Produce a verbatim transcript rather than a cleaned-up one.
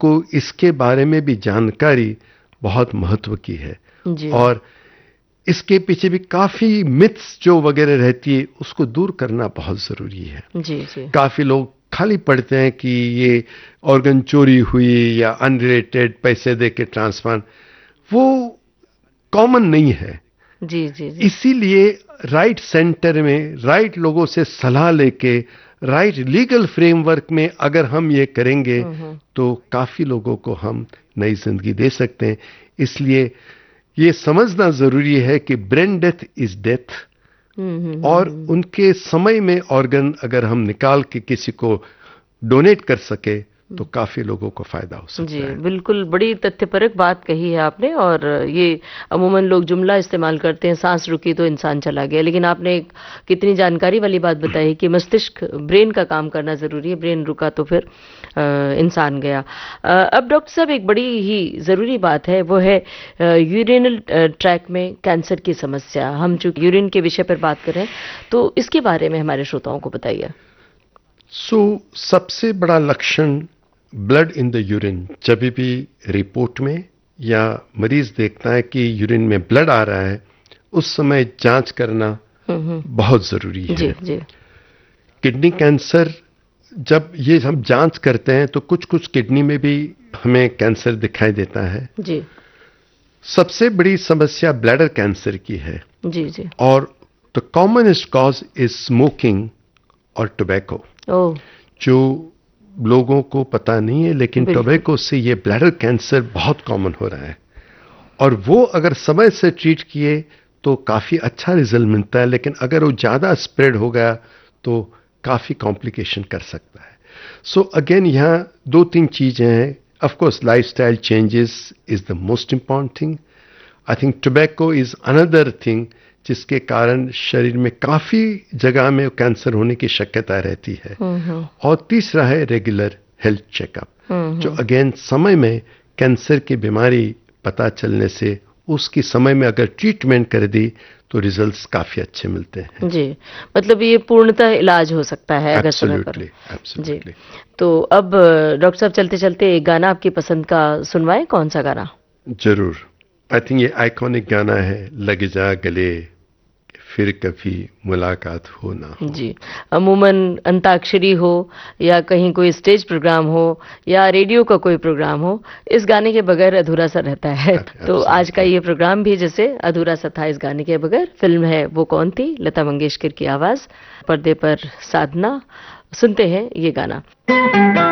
को इसके बारे में भी जानकारी बहुत महत्व की है जी। और इसके पीछे भी काफी मिथ्स जो वगैरह रहती है उसको दूर करना बहुत जरूरी है। जी जी। काफी लोग खाली पढ़ते हैं कि ये ऑर्गन चोरी हुई या अनरिलेटेड पैसे दे के ट्रांसप्लांट, वो कॉमन नहीं है। जी जी जी। इसीलिए राइट सेंटर में राइट लोगों से सलाह लेके राइट लीगल फ्रेमवर्क में अगर हम ये करेंगे तो काफी लोगों को हम नई जिंदगी दे सकते हैं। इसलिए ये समझना जरूरी है कि ब्रेन डेथ इज डेथ और उनके समय में ऑर्गन अगर हम निकाल के किसी को डोनेट कर सके तो काफी लोगों को फायदा हो सकता जी, है। बिल्कुल बड़ी तथ्यपरक बात कही है आपने। और ये अमूमन लोग जुमला इस्तेमाल करते हैं, सांस रुकी तो इंसान चला गया, लेकिन आपने एक कितनी जानकारी वाली बात बताई कि मस्तिष्क ब्रेन का काम करना जरूरी है, ब्रेन रुका तो फिर आ, इंसान गया। आ, अब डॉक्टर साहब एक बड़ी ही जरूरी बात है, वो है यूरिनल ट्रैक में कैंसर की समस्या। हम चूंकि यूरिन के विषय पर बात कर रहे हैं तो इसके बारे में हमारे श्रोताओं को बताइए। सो so, सबसे बड़ा लक्षण ब्लड इन द यूरिन, जब भी रिपोर्ट में या मरीज देखता है कि यूरिन में ब्लड आ रहा है उस समय जांच करना बहुत जरूरी है। जी जी। किडनी कैंसर जब ये हम जांच करते हैं तो कुछ कुछ किडनी में भी हमें कैंसर दिखाई देता है। जी। सबसे बड़ी समस्या ब्लैडर कैंसर की है। जी जी। और the commonest cause is smoking और टोबैको। ओह। जो लोगों को पता नहीं है लेकिन टोबैको से ये ब्लैडर कैंसर बहुत कॉमन हो रहा है और वो अगर समय से ट्रीट किए तो काफी अच्छा रिजल्ट मिलता है, लेकिन अगर वो ज्यादा स्प्रेड हो गया तो काफी कॉम्प्लिकेशन कर सकता है। सो so अगेन यहाँ दो तीन चीजें हैं। Of course lifestyle changes is the most important thing. I think tobacco is another thing जिसके कारण शरीर में काफी जगह में कैंसर होने की शक्यता रहती है। और तीसरा है रेगुलर हेल्थ चेकअप, जो अगेन समय में कैंसर की बीमारी पता चलने से उसकी समय में अगर ट्रीटमेंट कर दी तो रिजल्ट्स काफी अच्छे मिलते हैं। जी, मतलब ये पूर्णतः इलाज हो सकता है अगर समय पर। एब्सोल्युटली। जी, तो अब डॉक्टर साहब चलते चलते एक गाना आपकी पसंद का सुनवाएं, कौन सा गाना? जरूर। आई थिंक ये आइकॉनिक गाना है, लग जा गले फिर कभी मुलाकात हो ना हो। जी, अमूमन अंताक्षरी हो या कहीं कोई स्टेज प्रोग्राम हो या रेडियो का कोई प्रोग्राम हो, इस गाने के बगैर अधूरा सा रहता है। तो आज का ये प्रोग्राम भी जैसे अधूरा सा था इस गाने के बगैर। फिल्म है वो कौन थी, लता मंगेशकर की आवाज, पर्दे पर साधना। सुनते हैं ये गाना।